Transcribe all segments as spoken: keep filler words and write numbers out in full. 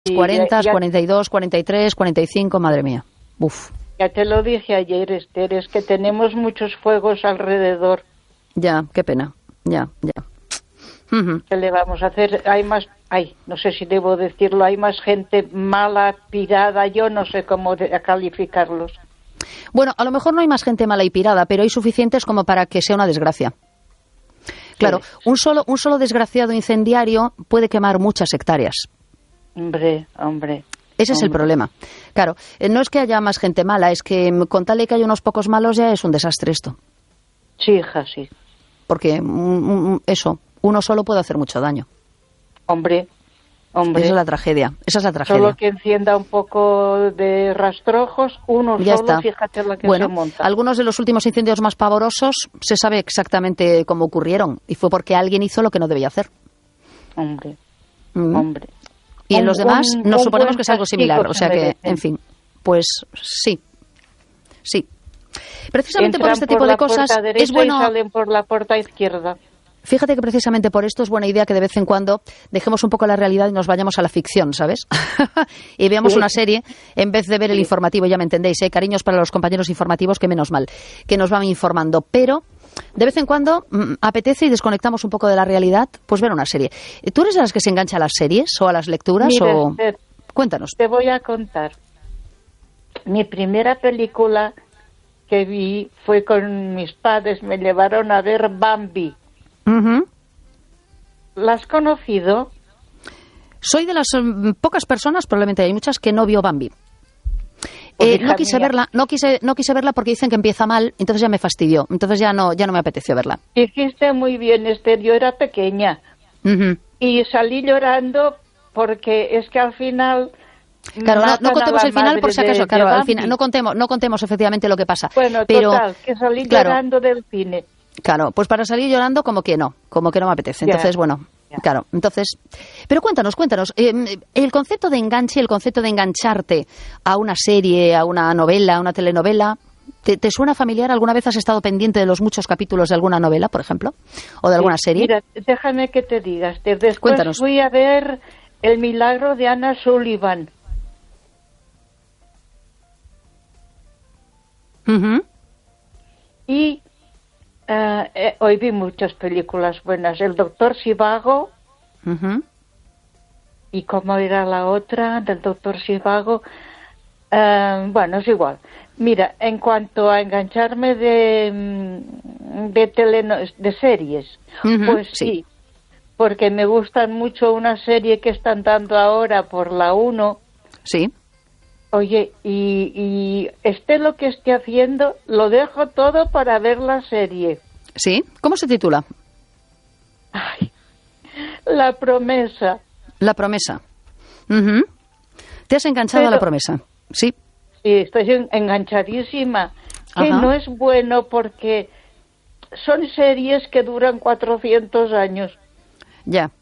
cuarenta, cuarenta y dos, cuarenta y tres, cuarenta y cinco, madre mía. Uf. Ya te lo dije ayer, Esther, es que tenemos muchos fuegos alrededor. Ya, qué pena. Ya, ya. Uh-huh. ¿Qué le vamos a hacer? Hay más, ay, no sé si debo decirlo, hay más gente mala, pirada, yo no sé cómo de, calificarlos. Bueno, a lo mejor no hay más gente mala y pirada, pero hay suficientes como para que sea una desgracia. Claro, sí. un solo un solo desgraciado incendiario puede quemar muchas hectáreas. Hombre, hombre. Ese hombre. es el problema. Claro, no es que haya más gente mala, es que con tal de que haya unos pocos malos ya es un desastre esto. Sí, hija, sí. Porque eso, uno solo puede hacer mucho daño. Hombre, hombre. Esa es la tragedia, esa es la tragedia. Solo que encienda un poco de rastrojos, uno ya solo, está. Fíjate la que bueno, se monta. Algunos de los últimos incendios más pavorosos se sabe exactamente cómo ocurrieron y fue porque alguien hizo lo que no debía hacer. Hombre, mm. hombre. Y en un, los demás un, nos un suponemos que es algo similar, o sea que, merecen. en fin, pues sí, sí. Precisamente Entran por este tipo por de la cosas derecha es bueno. Y salen por la puerta izquierda. Fíjate que precisamente por esto es buena idea que de vez en cuando dejemos un poco la realidad y nos vayamos a la ficción, ¿sabes? y veamos sí. una serie en vez de ver sí. el informativo, ya me entendéis, ¿eh? Cariños para los compañeros informativos, que menos mal, que nos van informando. Pero de vez en cuando mmm, apetece y desconectamos un poco de la realidad, pues ver una serie. ¿Tú eres de las que se engancha a las series o a las lecturas? Mira, o... Esther, Cuéntanos. Te voy a contar. Mi primera película que vi fue con mis padres, me llevaron a ver Bambi. Uh-huh. ¿La has conocido? Soy de las um, pocas personas, probablemente hay muchas, que no vio Bambi. Eh, no quise mía. verla, no quise, no quise verla porque dicen que empieza mal, entonces ya me fastidió, entonces ya no, ya no me apeteció verla. Hiciste muy bien, Esther, yo era pequeña uh-huh. y salí llorando porque es que al final. Claro, no, no contemos el final por si acaso, de, claro, de al final no contemos, no contemos efectivamente lo que pasa. Bueno, pero, total, que salí claro, llorando del cine. Claro, pues para salir llorando como que no, como que no me apetece. Entonces, yeah. bueno, yeah. claro, entonces... Pero cuéntanos, cuéntanos, eh, el concepto de enganche, el concepto de engancharte a una serie, a una novela, a una telenovela, ¿te, te suena familiar? ¿Alguna vez has estado pendiente de los muchos capítulos de alguna novela, por ejemplo? ¿O de alguna sí, serie? Mira, déjame que te digas. Después cuéntanos. Fui a ver El milagro de Anna Sullivan. Uh-huh. Y... Uh, eh, hoy vi muchas películas buenas. El doctor Zhivago. Uh-huh. ¿Y cómo era la otra del doctor Zhivago? Uh, bueno, es igual. Mira, en cuanto a engancharme de de, teleno- de series, uh-huh, pues sí. sí, porque me gustan mucho una serie que están dando ahora por la uno. Sí. Oye, y, y esté lo que esté haciendo, lo dejo todo para ver la serie. ¿Sí? ¿Cómo se titula? Ay, La promesa. La promesa. Uh-huh. ¿Te has enganchado Pero, a La promesa? Sí. Sí, estoy enganchadísima. Que Ajá. no es bueno porque son series que duran cuatrocientos años. Ya.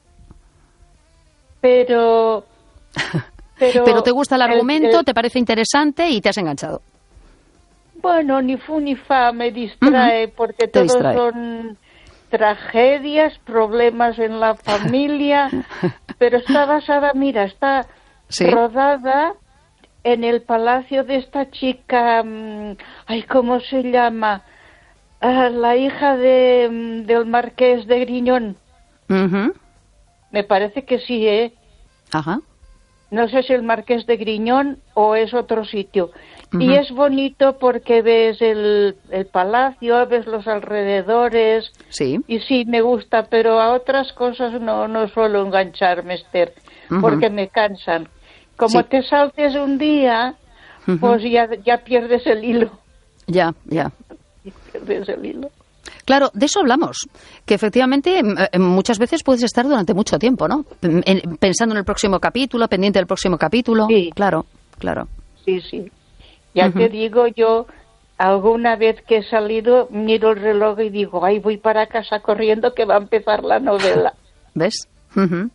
Pero... Pero, Pero te gusta el argumento, el, el, te parece interesante y te has enganchado. Bueno, ni fu ni fa, me distrae uh-huh. porque todos distrae. Son tragedias, problemas en la familia, pero está basada, mira, está ¿sí? rodada en el palacio de esta chica, ay, ¿cómo se llama? Ah, la hija de del marqués de Griñón. Uh-huh. Me parece que sí, ¿eh? Ajá. No sé si el Marqués de Griñón o es otro sitio. Uh-huh. Y es bonito porque ves el, el palacio, ves los alrededores. Sí. Y sí, me gusta, pero a otras cosas no, no suelo engancharme, Esther, uh-huh. porque me cansan. Como sí. te saltes un día, uh-huh. pues ya, ya pierdes el hilo. Ya, ya. Pierdes el hilo. Claro, de eso hablamos, que efectivamente muchas veces puedes estar durante mucho tiempo, ¿no? Pensando en el próximo capítulo, pendiente del próximo capítulo. Sí. Claro, claro. Sí, sí. Ya uh-huh. te digo, yo alguna vez que he salido miro el reloj y digo, ay, voy para casa corriendo que va a empezar la novela. ¿Ves? Uh-huh.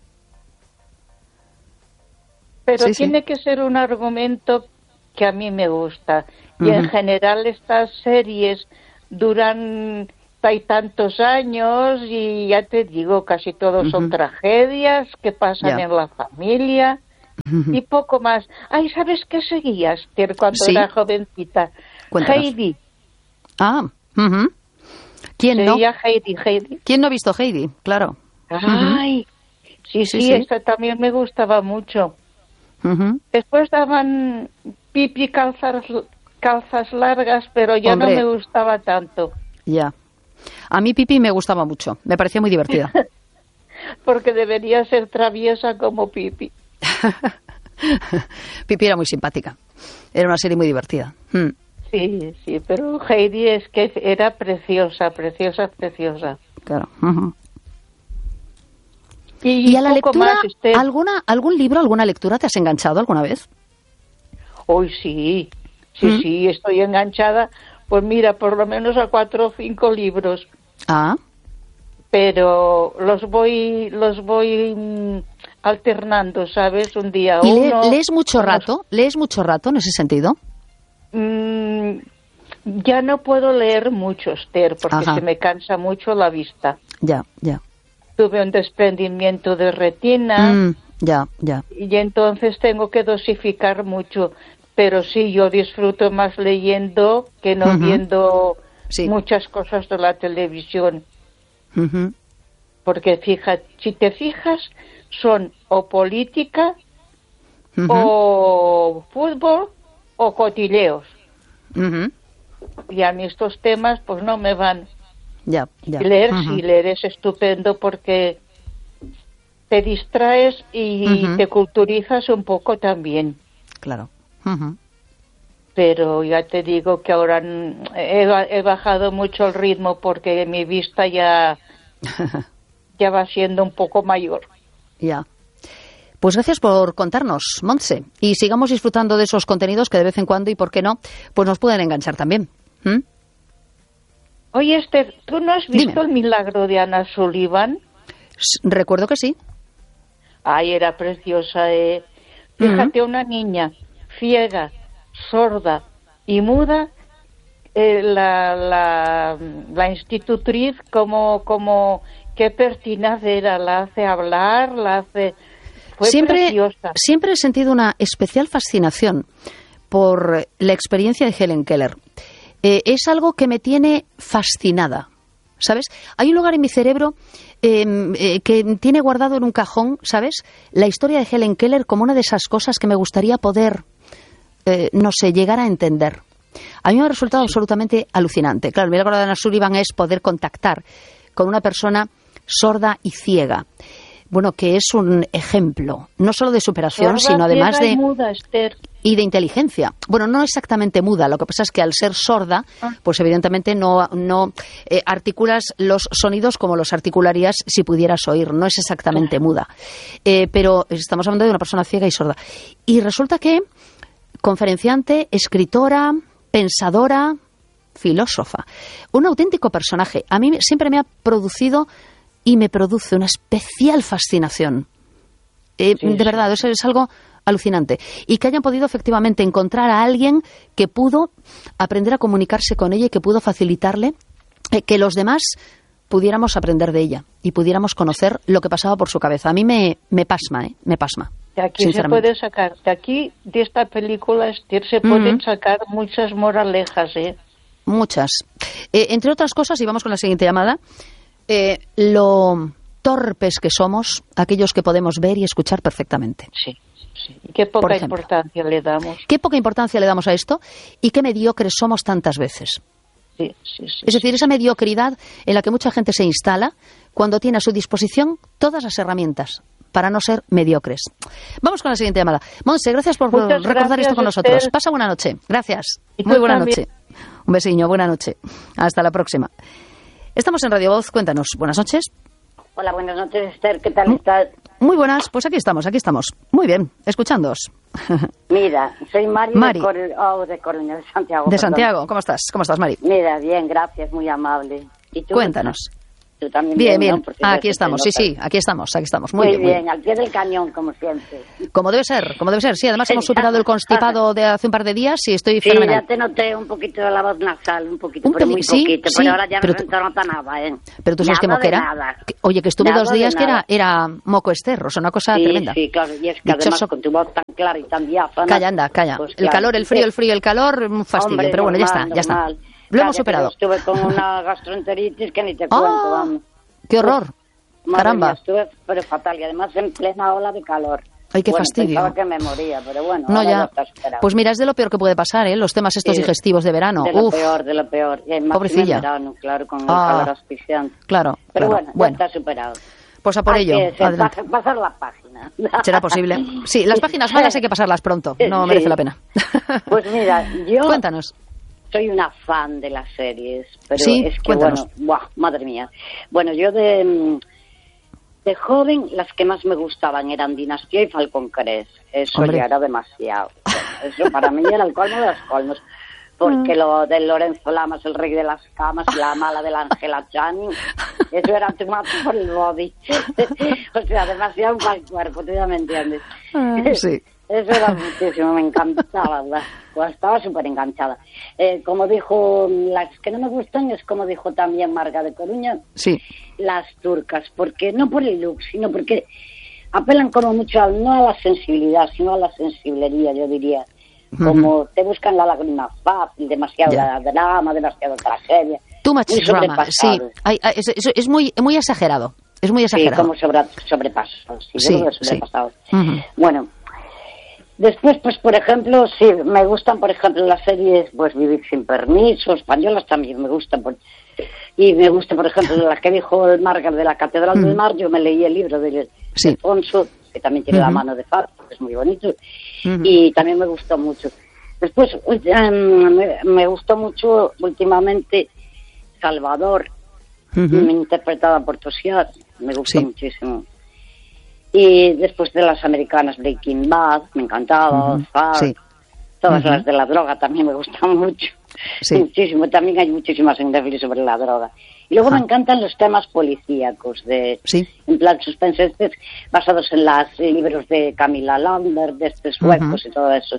Pero sí, tiene sí. que ser un argumento que a mí me gusta. Y uh-huh. en general estas series duran hay tantos años y ya te digo, casi todos uh-huh. son tragedias que pasan yeah. en la familia. y poco más. Ay, ¿sabes qué seguía, Esther, cuando ¿Sí? era jovencita? Cuéntanos. Heidi. Ah, uh-huh. ¿Quién seguía no? Heidi, Heidi. ¿Quién no ha visto Heidi? Claro. Ay, uh-huh. sí, sí, sí, sí, esta también me gustaba mucho. Uh-huh. Después daban Pipi calzas, calzas largas, pero ya Hombre. no me gustaba tanto. Ya. A mí Pipi me gustaba mucho, me parecía muy divertida. Porque debería ser traviesa como Pipi. Pipi era muy simpática, era una serie muy divertida. Hmm. Sí, sí, pero Heidi es que era preciosa, preciosa, preciosa. Claro. Uh-huh. Y, ¿Y a la lectura, más, este... alguna, algún libro, alguna lectura te has enganchado alguna vez? Hoy sí, sí, ¿Mm? sí, estoy enganchada. Pues mira, por lo menos a cuatro o cinco libros. Ah. Pero los voy, los voy mm, alternando, ¿sabes? Un día ¿Y uno. Le, lees mucho unos... rato? ¿Lees mucho rato en ese sentido? Mm, ya no puedo leer mucho, Esther, porque Ajá. se me cansa mucho la vista. Ya, ya. Tuve un desprendimiento de retina. Mm, ya, ya. Y entonces tengo que dosificar mucho. Pero sí, yo disfruto más leyendo que no uh-huh. viendo sí. muchas cosas de la televisión. Uh-huh. Porque fija, si te fijas, son o política, uh-huh. o fútbol, o cotilleos. Uh-huh. Y a mí estos temas pues no me van. Ya, ya. Y leer, uh-huh. sí, leer es estupendo porque te distraes y uh-huh. te culturizas un poco también. Claro. Uh-huh. Pero ya te digo que ahora he, he bajado mucho el ritmo porque mi vista ya, ya va siendo un poco mayor. Ya. Pues gracias por contarnos, Montse. Y sigamos disfrutando de esos contenidos que de vez en cuando, y por qué no, pues nos pueden enganchar también. ¿Mm? Oye, Esther, ¿tú no has visto Dime. El milagro de Anna Sullivan? Recuerdo que sí. Ay, era preciosa, eh. Fíjate, uh-huh. una niña ciega, sorda y muda, eh, la, la, la institutriz como, como qué pertinaz era, la hace hablar, la hace... Fue siempre, preciosa. Siempre he sentido una especial fascinación por la experiencia de Helen Keller. Eh, es algo que me tiene fascinada, ¿sabes? Hay un lugar en mi cerebro eh, eh, que tiene guardado en un cajón, ¿sabes? La historia de Helen Keller como una de esas cosas que me gustaría poder... Eh, no sé, llegar a entender. A mí me ha resultado sí. absolutamente alucinante. Claro, el milagro de Anna Sullivan es poder contactar con una persona sorda y ciega. Bueno, que es un ejemplo, no solo de superación, sorda, sino además de... Y, muda, Esther. Y de inteligencia. Bueno, no exactamente muda, lo que pasa es que al ser sorda, ah. pues evidentemente no, no eh, articulas los sonidos como los articularías si pudieras oír, no es exactamente muda. Eh, pero estamos hablando de una persona ciega y sorda. Y resulta que conferenciante, escritora, pensadora, filósofa. Un auténtico personaje. A mí siempre me ha producido y me produce una especial fascinación. Eh, sí, de sí. verdad, eso es algo alucinante. Y que hayan podido efectivamente encontrar a alguien que pudo aprender a comunicarse con ella y que pudo facilitarle eh, que los demás pudiéramos aprender de ella y pudiéramos conocer lo que pasaba por su cabeza. A mí me, me pasma, ¿eh? Me pasma. De aquí se puede sacar, de aquí, de esta película, Esther, se pueden uh-huh. sacar muchas moralejas, ¿eh? Muchas. Eh, entre otras cosas, y vamos con la siguiente llamada, eh, lo torpes que somos aquellos que podemos ver y escuchar perfectamente. Sí, sí. Qué poca importancia le damos. Qué poca importancia le damos a esto y qué mediocres somos tantas veces. Sí, sí, sí, es decir, sí, esa mediocridad en la que mucha gente se instala cuando tiene a su disposición todas las herramientas para no ser mediocres. Vamos con la siguiente llamada. Monse, gracias por Muchas recordar gracias, esto con nosotros. Esther. Pasa buena noche. Gracias. Muy buena también. noche. Un besiño, buena noche. Hasta la próxima. Estamos en Radio Voz. Cuéntanos. Buenas noches. Hola, buenas noches, Esther. ¿Qué tal estás? Muy buenas. Pues aquí estamos, aquí estamos. Muy bien, escuchándoos. Mira, soy Mari, Mari. De, Cor- oh, de Coruña, de Santiago. De perdón. Santiago. ¿Cómo estás? ¿Cómo estás, Mari? Mira, bien, gracias, muy amable. ¿Y tú? Cuéntanos. Tú también bien, bien. ¿no? Ah, aquí estamos, sí, sí, aquí estamos, aquí estamos. Muy, muy bien, bien, muy bien, al pie del cañón, como siempre. Como debe ser, como debe ser. Sí, además hemos superado el constipado de hace un par de días y estoy sí, fenomenal. Sí, ya te noté un poquito de la voz nasal, un poquito, un pero peli- muy sí, poquito. Sí, pero ahora ya pero no se te nota nada, ¿eh? Pero tú sabes que nada moquera. Nada. Oye, que estuve Nada dos días que era, nada. era moco esterro, o sea, una cosa sí, tremenda. Sí, claro, y es que Dichoso... además con tu voz tan clara y tan diáfana... Calla, anda, calla. Pues, el claro. calor, el frío, el frío, el calor, un fastidio. Hombre, pero bueno, normal, ya está, ya está. normal. Lo Calla, hemos superado. Estuve con una gastroenteritis que ni te ¡Oh! cuento, vamos. ¡Qué horror! Madre Caramba. Mía, estuve pero fatal y además en plena ola de calor. Ay, qué bueno, fastidio. Pensaba que me moría, pero bueno, no, ahora ya. ya está superado. Pues mira, es de lo peor que puede pasar, ¿eh? Los temas estos Sí, digestivos de verano. De lo Uf. peor, de lo peor. Y más Pobrecilla. en verano, claro, con el Ah. calor asfixiante. Claro, Pero claro. bueno, bueno, ya está superado. pues a por Hay ello. que ser- Adelante. pas- pasar la página. ¿Será posible? Sí, las páginas malas hay que pasarlas pronto. No Sí. merece la pena. Pues mira, yo Cuéntanos. soy una fan de las series, pero Sí, es que, cuéntanos. bueno, buah, madre mía. Bueno, yo de, mm, de joven, las que más me gustaban eran Dinastía y Falcon Crest. Eso Hombre. ya era demasiado. Eso para mí era el colmo de los colmos. Porque lo de Lorenzo Lamas, el rey de las camas, y la mala de la Angela Channing, eso era too much for el body. O sea, demasiado para el cuerpo, tú ya me entiendes. Ah, sí. Eso era muchísimo, me encantaba, ¿verdad? Pues estaba súper enganchada. Eh, como dijo, las que no me gustan es como dijo también Marga de Coruña, Sí. las turcas, porque no por el look, sino porque apelan como mucho, a, no a la sensibilidad, sino a la sensiblería, yo diría. Como uh-huh. te buscan la lágrima fácil, demasiado yeah. drama, demasiado tragedia. Too much drama, sí. Hay, hay, es, es, es muy muy exagerado, es muy exagerado. Sí, como sobre, sobrepasado, sí, sí, sobrepasado. Sí. Uh-huh. Bueno, después, pues por ejemplo, sí, me gustan, por ejemplo, las series, pues Vivir sin permiso, españolas también me gustan. Por, y me gusta, por ejemplo, la que dijo el Margar de la Catedral uh-huh. del Mar, yo me leí el libro de, sí. de Alfonso, que también tiene uh-huh. la mano de Faro, que es muy bonito, uh-huh. y también me gustó mucho. Después, um, me, me gustó mucho últimamente Salvador, uh-huh. interpretada por Tosiar, me gustó sí. muchísimo. Y después de las americanas, Breaking Bad, me encantaba, uh-huh. Far, sí. todas uh-huh. las de la droga también me gustan mucho, sí. muchísimo. También hay muchísimas en Netflix sobre la droga. Y luego uh-huh. me encantan los temas policíacos, de sí. en plan suspense, basados en los libros de Camila Lander, de estos suecos uh-huh. y todo eso.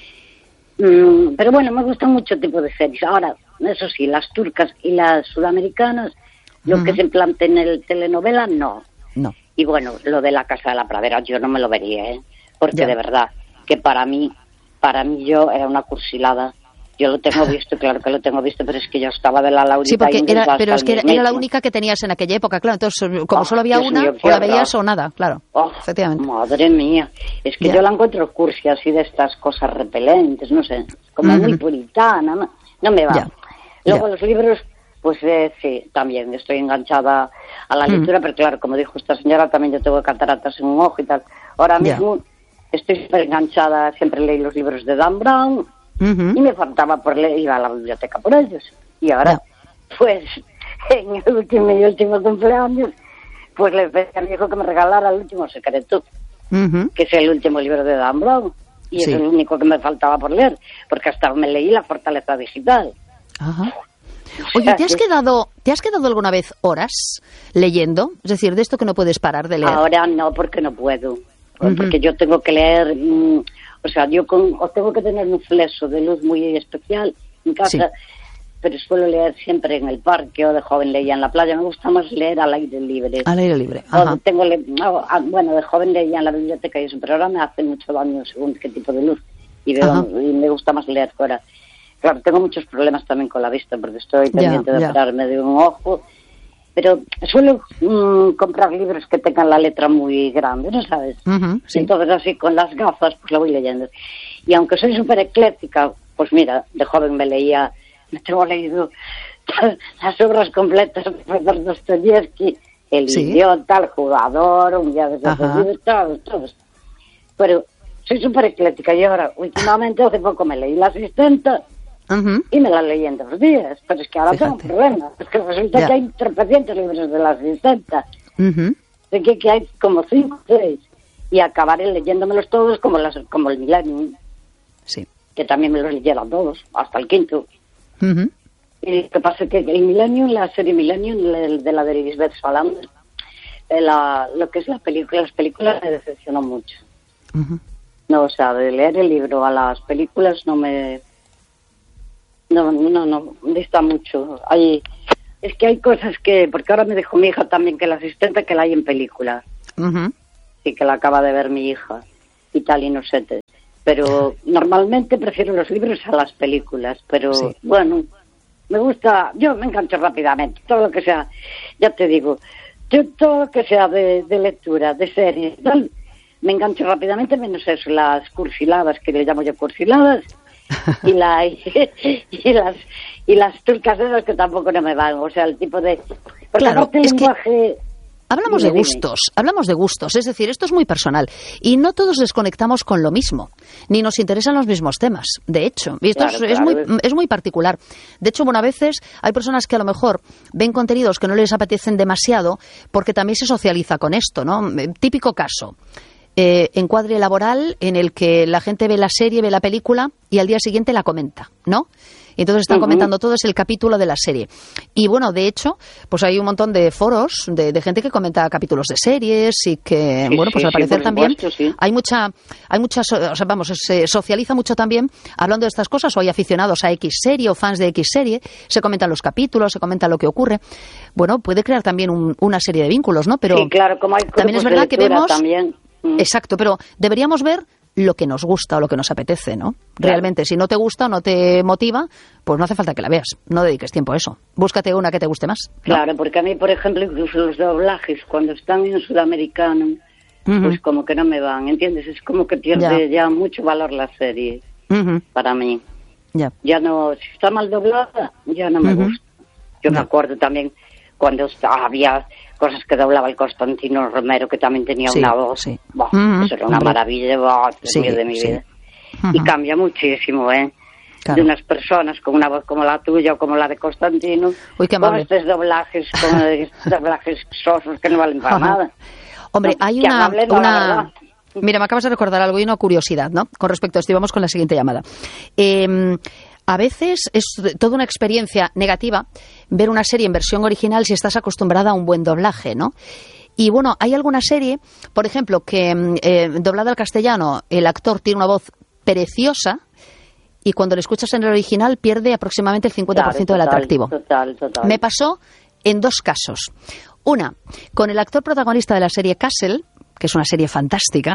Mm, pero bueno, me gustan mucho tipo de series. Ahora, eso sí, las turcas y las sudamericanas, lo uh-huh. que se plantea en el telenovela, no. No. Y bueno, lo de La Casa de la Pradera yo no me lo vería, ¿eh? Porque ya. de verdad, que para mí, para mí yo era una cursilada. Yo lo tengo visto, claro que lo tengo visto, pero es que yo estaba de la Laurita. Sí, porque Inglés era, pero es que era, era la mismo. única que tenías en aquella época, claro. Entonces, como oh, solo había Dios una, mío, o la horror. veías o nada, claro. Oh, efectivamente. Madre mía, es que ya. yo la encuentro cursi así de estas cosas repelentes, no sé, como uh-huh. muy puritana, no, no me va. Ya. Luego ya. los libros, pues eh, sí, también estoy enganchada a la lectura, uh-huh. pero claro, como dijo esta señora, también yo tengo cataratas en un ojo y tal. Ahora mismo ya. estoy súper enganchada, siempre leí los libros de Dan Brown. Uh-huh. Y me faltaba por leer, iba a la biblioteca por ellos. Y ahora, yeah. pues, en el último, mi último cumpleaños, pues le pedí a mi hijo que me regalara El último secreto, uh-huh. que es el último libro de Dan Brown. Y sí. es el único que me faltaba por leer, porque hasta me leí La fortaleza digital. Ajá. Uh-huh. Oye, ¿te has, quedado, ¿te has quedado alguna vez horas leyendo? Es decir, de esto que no puedes parar de leer. Ahora no, porque no puedo. Uh-huh. Porque yo tengo que leer... Mmm, O sea, yo con, o tengo que tener un flexo de luz muy especial en casa, sí. pero suelo leer siempre en el parque, o de joven leía en la playa. Me gusta más leer al aire libre. Al aire libre, ajá. O tengo le, no, bueno, de joven leía en la biblioteca y eso, pero ahora me hace mucho daño según qué tipo de luz. Y, veo, y me gusta más leer fuera. Claro, tengo muchos problemas también con la vista, porque estoy pendiente ya, de ya. operarme de un ojo. Pero suelo mmm, comprar libros que tengan la letra muy grande, ¿no sabes? Uh-huh, sí. Entonces así con las gafas pues lo voy leyendo. Y aunque soy súper ecléctica, pues mira, de joven me leía, me tengo leído las obras completas de Fyodor Dostoyevsky, El sí. idiota, El jugador, Un día de perdido, todos, todos. Pero soy súper ecléctica y ahora últimamente hace poco me leí La asistenta. Uh-huh. Y me la leí en dos días, pero es que ahora Fíjate. tengo un problema, es que resulta yeah. que hay tropecientos libros de La asistenta, uh-huh. de que, que hay como cinco o seis, y acabaré leyéndomelos todos como las como el Millennium, sí. que también me los leyeron todos, hasta el quinto. Uh-huh. Y lo que pasa es que el Millennium, la serie Millennium, de la de Lisbeth Salander, la, lo que es la película, las películas me decepcionó mucho. Uh-huh. No, o sea, de leer el libro a las películas no me... No, no, no, dista mucho. Hay, es que hay cosas que... Porque ahora me dijo mi hija también que la asistente que la hay en películas. Uh-huh. Sí, que la acaba de ver mi hija y tal, y no sé. Pero normalmente prefiero los libros a las películas. Pero sí. Bueno, me gusta... Yo me engancho rápidamente. Todo lo que sea... Ya te digo... Yo todo lo que sea de, de lectura, de series, tal, me engancho rápidamente, menos eso, las cursiladas, que le llamo yo cursiladas, y, la, y, y las y las turcas esas que tampoco no me van, o sea, el tipo de... Porque claro, el es lenguaje... que... Hablamos dime, de gustos, dime. hablamos de gustos, es decir, esto es muy personal y no todos desconectamos con lo mismo, ni nos interesan los mismos temas, de hecho, y esto claro, es, claro. es, muy, es muy particular. De hecho, bueno, a veces hay personas que a lo mejor ven contenidos que no les apetecen demasiado porque también se socializa con esto, ¿no? Típico caso, eh, encuadre laboral en el que la gente ve la serie, ve la película y al día siguiente la comenta, ¿no? Y entonces están uh-huh. comentando todo, es el capítulo de la serie. Y bueno, de hecho, pues hay un montón de foros de, de gente que comenta capítulos de series y que, sí, bueno, pues sí, al parecer sí, también supuesto, sí. hay mucha, hay muchas, o sea, vamos, se socializa mucho también hablando de estas cosas, o hay aficionados a X serie o fans de X serie, se comentan los capítulos, se comenta lo que ocurre. Bueno, puede crear también un, una serie de vínculos, ¿no? Pero sí, claro, como hay también es verdad que vemos... También. Mm. Exacto, pero deberíamos ver lo que nos gusta o lo que nos apetece, ¿no? Claro. Realmente, si no te gusta o no te motiva, pues no hace falta que la veas. No dediques tiempo a eso. Búscate una que te guste más, ¿no? Claro, porque a mí, por ejemplo, incluso los doblajes, cuando están en sudamericano, uh-huh. pues como que no me van, ¿entiendes? Es como que pierde ya, ya mucho valor la serie, uh-huh. para mí. Ya. Ya no, si está mal doblada, ya no me uh-huh. gusta. Yo no. me acuerdo también cuando había cosas que doblaba el Constantino Romero, que también tenía sí, una voz. Sí. Bah, uh-huh. Eso era una maravilla de voz sí, de mi sí. vida. Uh-huh. Y cambia muchísimo, ¿eh? Claro. De unas personas con una voz como la tuya o como la de Constantino. Uy, qué amable. Con estos doblajes, con estos doblajes sosos que no valen para uh-huh. nada. Hombre, no, hay una... amable, no, una... Mira, me acabas de recordar algo y una curiosidad, ¿no? Con respecto a esto, y vamos con la siguiente llamada. Eh... A veces es toda una experiencia negativa ver una serie en versión original si estás acostumbrada a un buen doblaje, ¿no? Y bueno, hay alguna serie, por ejemplo, que eh, doblada al castellano, el actor tiene una voz preciosa y cuando le escuchas en el original pierde aproximadamente el cincuenta por ciento claro, total, del atractivo. Total, total. Me pasó en dos casos. Una, con el actor protagonista de la serie Castle, que es una serie fantástica,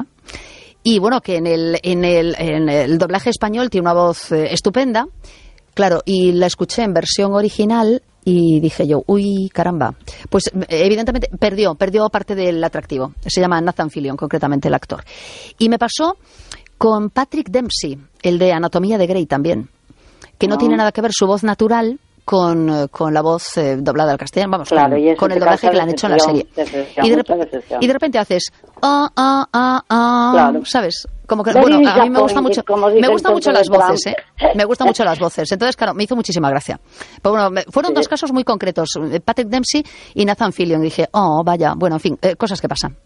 y bueno, que en el, en el, en el doblaje español tiene una voz eh, estupenda, claro, y la escuché en versión original y dije yo, uy, caramba. Pues evidentemente perdió, perdió parte del atractivo. Se llama Nathan Fillion, concretamente el actor. Y me pasó con Patrick Dempsey, el de Anatomía de Grey también, que no, no. tiene nada que ver su voz natural con, con la voz eh, doblada al castellano, vamos, claro, con, con el doblaje que le han hecho en la serie. Y de, y de repente haces, ah, ah, ah, ah, claro. ¿sabes? Como que, bueno, a mí me gusta mucho, me gustan mucho las voces, ¿eh? Me gustan mucho las voces. Entonces, claro, me hizo muchísima gracia. Pero bueno, me, fueron sí. dos casos muy concretos, Patrick Dempsey y Nathan Fillion. Y dije, oh, vaya, bueno, en fin, eh, cosas que pasan.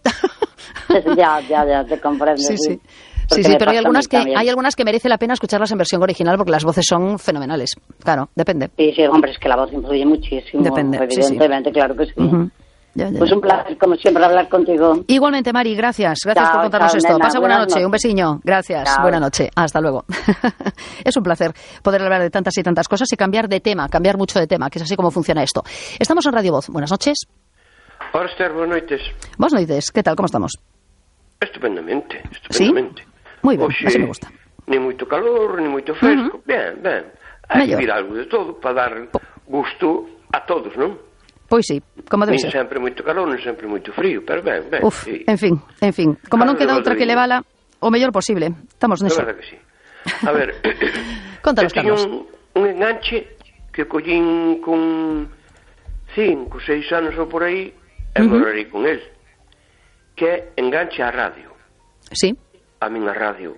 ya, ya, ya, te comprendo. Sí, sí. Sí, sí, pero hay algunas que también. hay algunas que merece la pena escucharlas en versión original porque las voces son fenomenales. Claro, depende. Sí, sí, hombre, es que la voz influye muchísimo. Depende, evidentemente, sí, sí. claro que sí. Uh-huh. Ya, ya, pues un placer, como siempre, hablar contigo. Igualmente, Mari, gracias. Gracias chao, por contarnos chao, esto. nena, Pasa buena noche. noches. Un besiño. Gracias. Chao. Buena noche. Hasta luego. Es un placer poder hablar de tantas y tantas cosas y cambiar de tema, cambiar mucho de tema, que es así como funciona esto. Estamos en Radio Voz. Buenas noches. Hola, Esther. Buenas noches. Buenas noches. ¿Qué tal? ¿Cómo estamos? Estupendamente. Estupendamente. ¿Sí? Muy bien. Oxe, así me gusta. Ni moito calor, ni moito fresco. Uh-huh. Ben, ben. Hai que vir algo de todo para dar gusto a todos, non? Pois sí, como debe nin ser. Nin sempre moito calor, nin sempre moito frío, pero ben, ben. Uf, sí. en fin, en fin. Como non queda outra que le vala o mellor posible. Estamos neso. É verdade que sí. A ver, contanos, Carlos. Un, un enganche que collín con cinco, seis anos ou por aí e uh-huh. morrerei con el, que é enganche á radio. Sí. A minha radio.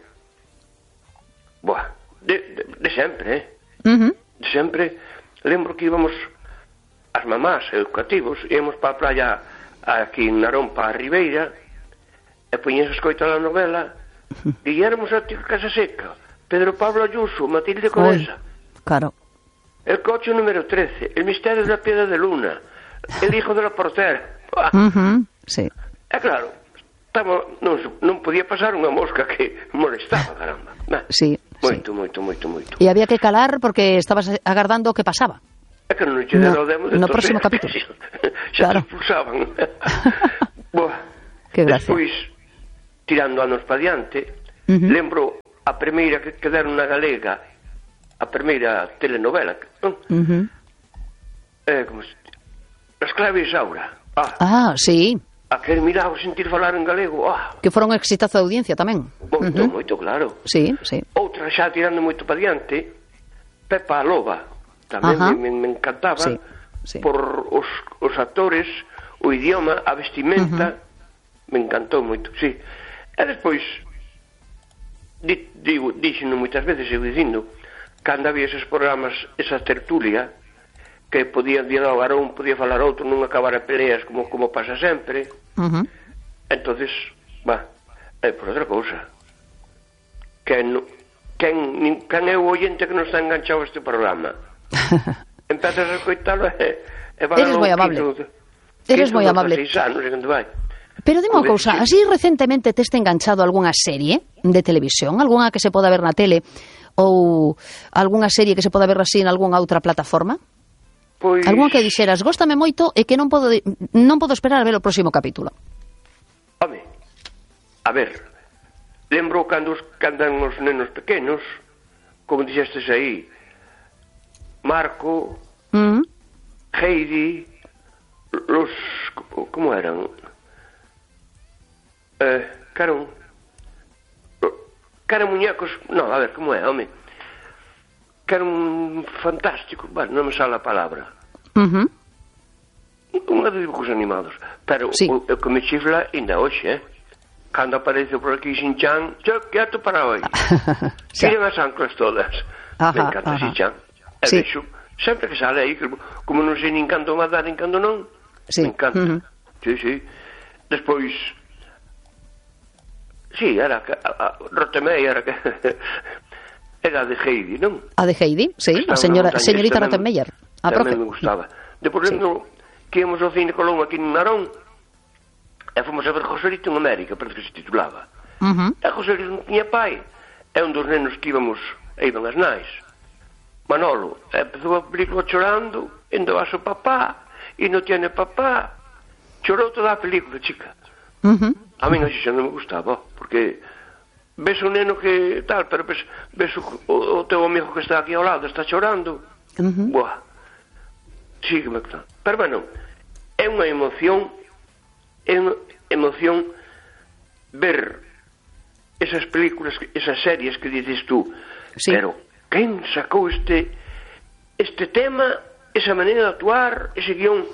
Buah, de, de, de sempre, eh? Uh-huh. De sempre. Lembro que íbamos as mamás educativos, íbamos para a playa aquí en Narón, para a Ribeira, e poñías a escoitar a novela, e éramos a Casa Seca, Pedro Pablo Ayuso, Matilde Conesa. Claro. El coche número trece, El misterio da piedra de luna, El hijo de la portera. Uh-huh, sí. É claro, estaba, non, non podía pasar unha mosca que molestaba, caramba. Nah, sí, moito, sí. moito, moito, moito. E había que calar porque estabas agardando o que pasaba. É que non che deron o demo de no próximo capítulo. Xa Claro. te expulsaban. Boa. Que gracia. Despois, tirando anos pa diante, uh-huh. lembro a primeira que, que deron na galega, a primeira telenovela, non? Uh-huh. Eh, como se... As claves Aura. Ah, ah, sí. Aquel mirado sentir falar en galego. Ah. Que foron un exitazo de audiencia tamén. Moito, uh-huh. moito, claro. Sí, sí. Outra xa tirando moito pa diante, Pepa a Loba. Tamén uh-huh. me, me encantaba sí, sí. por os, os actores, o idioma, a vestimenta. Uh-huh. Me encantou moito, sí. E despois, di, digo, dixeno moitas veces, sigo dicindo, cando había eses programas, esa tertulia, que podía dialogar un, podía falar outro, non acabar a peleas como, como pasa sempre. Uh-huh. Entonces, va, é por outra cousa. Quen, quen, quen é o oyente que non está enganchado a este programa? Empezas a escoitalo e, e vai Eres moi amable. quinto, Eres moi amable. seis anos, e cando vai. Pero dime unha cousa, así recentemente te este enganchado algunha serie de televisión, algunha que se poda ver na tele ou algunha serie que se poda ver así en algunha outra plataforma? Pois... Algún que dixeras, góstame moito e que non podo non podo esperar a ver o próximo capítulo. Home, a ver, lembro cando os, candan os nenos pequenos, como dixestes aí, Marco, Mm. Heidi, los... como eran? Eh, caron... Caron muñecos... No, a ver, como é, home? Que era un fantástico, bueno, non me sale a palabra. Uh-huh. Unha de dibujos animados. Pero sí. o, o que me chifla ainda hoxe, eh? Cando aparece por aquí Shin-chan, yo quieto para hoy. Tiren as anclas todas. Ajá, me encanta Shin-chan. E sí. vexo, sempre que sale aí, que, como non sei nin canto má dar, nin canto non, sí. me encanta. Uh-huh. Sí, sí. Despois... Sí, era... A, a, Rotemei era que... Era de Heidi, non? A de Heidi, sí, a señora, señorita Rottenmeier. A tamén profe. me gustaba. Depois lembro sí. que íamos ao Cine Colón aquí en Narón e fomos a ver Joselito en América, parece que se titulaba. Uh-huh. E Joselito non tiña pai. É un dos nenos que íbamos, e iban as nais. Manolo, empezou a película chorando, endo a su papá, e non tiene papá. Chorou toda a película, chica. Uh-huh. A mí non xa non me gustaba, porque... ves un neno que tal, pero ves, ves o, o teu amigo que está aquí ao lado, está chorando. Uh-huh. Buah. Sí, que me... Pero bueno, é unha emoción, é unha emoción ver esas películas, esas series que dices tú. Sí. Pero quen sacou este este tema, esa maneira de actuar, ese guión?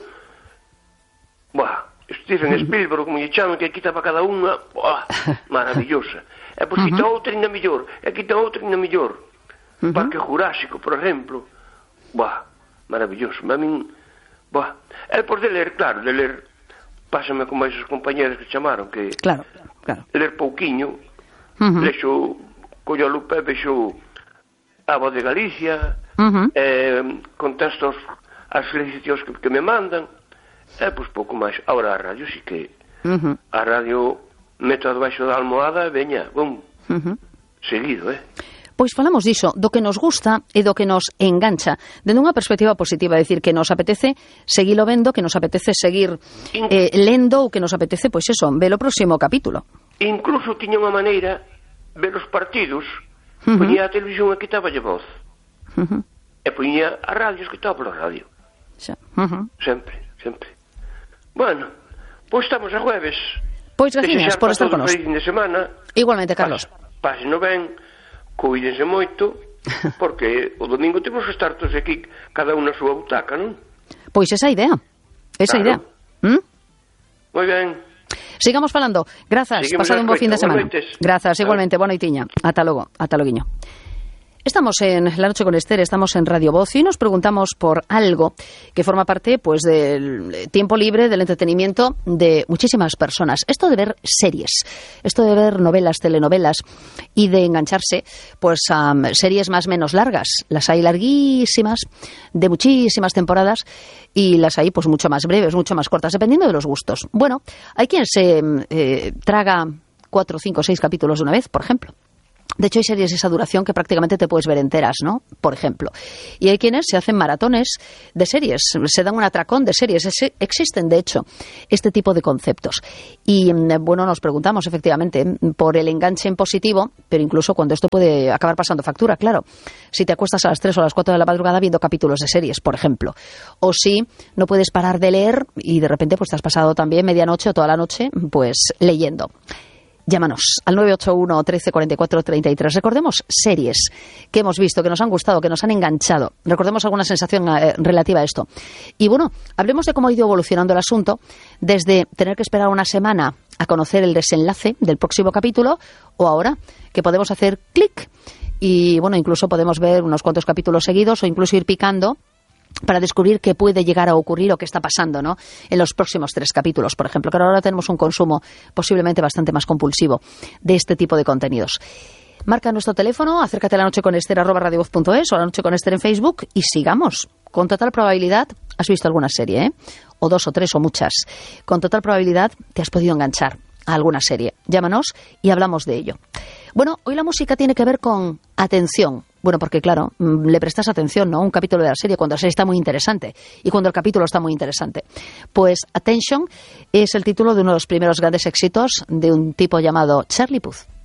Buah, Steven uh-huh. Spielberg, como lle chaman, que quita para cada unha, buah, maravillosa. E pois quita uh-huh. outra ainda mellor, e quita outra ainda mellor. Uh-huh. Parque Jurásico, por exemplo. Buah, maravilloso. A min, buah. E pois de ler, claro, de ler, pásame como esos compañeros que chamaron, que... Claro, claro. Ler pouquiño, uh-huh. lexo, collo a lupa, vexo a Voz de Galicia, uh-huh. eh, contesto as felicitacións que, que me mandan, e pois pouco máis. Ahora a radio sí que... Uh-huh. A radio... meto debaixo da almohada e veña, bum, uh-huh. seguido, eh? Pois falamos diso, do que nos gusta e do que nos engancha, dende unha perspectiva positiva, é dicir, que nos apetece seguilo vendo, que nos apetece seguir eh, lendo ou que nos apetece, pois eso, ver o próximo capítulo. Incluso tiña unha maneira ver os partidos, uh-huh. poñía a televisión e quitaballe voz, uh-huh. e poñía a radio e quitaba pola radio. Xa. Uh-huh. Sempre, sempre. Bueno, pois estamos a jueves. Pois gracias por estar con nos. Feliz fin de semana. Igualmente, Carlos. Pásenlo ben, cuídense moito, porque o domingo temos que estar todos aquí, cada un na súa butaca, non? Pois esa idea, esa claro. idea. ¿Mm? Moi ben. Sigamos falando. Grazas, pasado un bo fin de semana. Grazas, igualmente, boa noitiña. Ata logo, ata loguiño. Estamos en La Noche con Esther, estamos en Radio Voz y nos preguntamos por algo que forma parte pues del tiempo libre, del entretenimiento de muchísimas personas. Esto de ver series, esto de ver novelas, telenovelas y de engancharse pues a um, series más o menos largas. Las hay larguísimas, de muchísimas temporadas, y las hay pues mucho más breves, mucho más cortas, dependiendo de los gustos. Bueno, hay quien se eh, traga cuatro, cinco, seis capítulos de una vez, por ejemplo. De hecho, hay series de esa duración que prácticamente te puedes ver enteras, ¿no? Por ejemplo. Y hay quienes se hacen maratones de series, se dan un atracón de series. Es, existen, de hecho, este tipo de conceptos. Y, bueno, nos preguntamos, efectivamente, por el enganche en positivo, pero incluso cuando esto puede acabar pasando factura, claro. Si te acuestas a las tres o a las cuatro de la madrugada viendo capítulos de series, por ejemplo. O si no puedes parar de leer y de repente pues te has pasado también medianoche o toda la noche pues leyendo. Llámanos al nueve ocho uno, trece, cuarenta y cuatro, treinta y tres. Recordemos series que hemos visto, que nos han gustado, que nos han enganchado. Recordemos alguna sensación eh, relativa a esto. Y bueno, hablemos de cómo ha ido evolucionando el asunto desde tener que esperar una semana a conocer el desenlace del próximo capítulo, o ahora que podemos hacer clic y bueno, incluso podemos ver unos cuantos capítulos seguidos o incluso ir picando para descubrir qué puede llegar a ocurrir o qué está pasando, ¿no?, en los próximos tres capítulos, por ejemplo, que ahora tenemos un consumo posiblemente bastante más compulsivo de este tipo de contenidos. Marca nuestro teléfono, acércate a La Noche con Esther arroba radiovoz punto es o a La Noche con Esther en Facebook y sigamos. Con total probabilidad has visto alguna serie, ¿eh? O dos o tres o muchas. Con total probabilidad te has podido enganchar a alguna serie. Llámanos y hablamos de ello. Bueno, hoy la música tiene que ver con atención. Bueno, porque claro, le prestas atención, ¿no?, a un capítulo de la serie cuando la serie está muy interesante y cuando el capítulo está muy interesante. Pues Attention es el título de uno de los primeros grandes éxitos de un tipo llamado Charlie Puth.